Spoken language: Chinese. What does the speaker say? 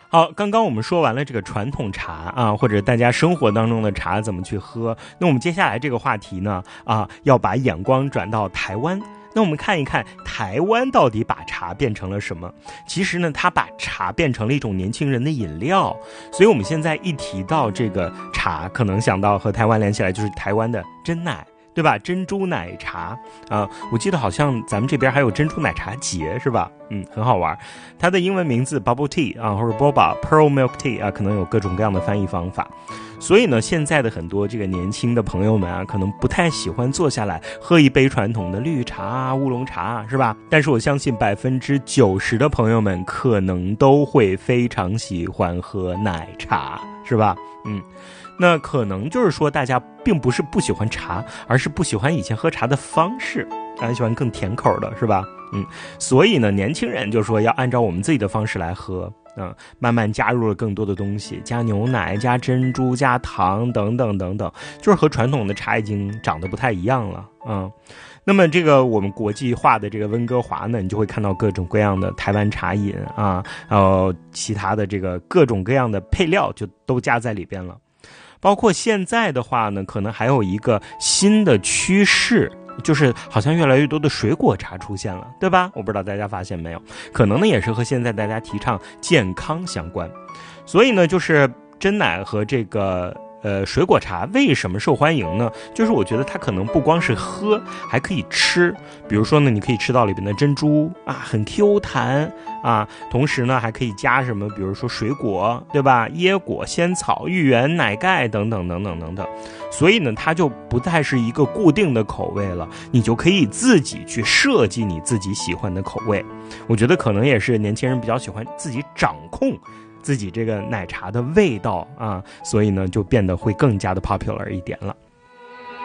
好，刚刚我们说完了这个传统茶啊，或者大家生活当中的茶怎么去喝。那我们接下来这个话题呢，要把眼光转到台湾。那我们看一看台湾到底把茶变成了什么？其实呢，它把茶变成了一种年轻人的饮料。所以我们现在一提到这个茶，可能想到和台湾连起来就是台湾的珍奶，对吧？珍珠奶茶我记得好像咱们这边还有珍珠奶茶节，是吧？很好玩。它的英文名字 Bubble Tea 或者 Boba Pearl Milk Tea 可能有各种各样的翻译方法。所以呢，现在的很多这个年轻的朋友们可能不太喜欢坐下来喝一杯传统的绿茶乌龙茶，是吧？但是我相信90%的朋友们可能都会非常喜欢喝奶茶，是吧？那可能就是说大家并不是不喜欢茶，而是不喜欢以前喝茶的方式，喜欢更甜口的，是吧？所以呢，年轻人就说要按照我们自己的方式来喝，慢慢加入了更多的东西，加牛奶、加珍珠、加糖等等等等，就是和传统的茶已经长得不太一样了。那么这个我们国际化的这个温哥华呢，你就会看到各种各样的台湾茶饮其他的这个各种各样的配料就都加在里边了。包括现在的话呢，可能还有一个新的趋势，就是好像越来越多的水果茶出现了，对吧？我不知道大家发现没有，可能呢也是和现在大家提倡健康相关。所以呢，就是珍奶和这个水果茶为什么受欢迎呢？就是我觉得它可能不光是喝，还可以吃。比如说呢，你可以吃到里边的珍珠很 Q 弹同时呢还可以加什么，比如说水果，对吧？椰果、仙草、芋圆、奶盖等等等等等等。所以呢，它就不再是一个固定的口味了，你就可以自己去设计你自己喜欢的口味。我觉得可能也是年轻人比较喜欢自己掌控自己这个奶茶的味道所以呢就变得会更加的 popular 一点了。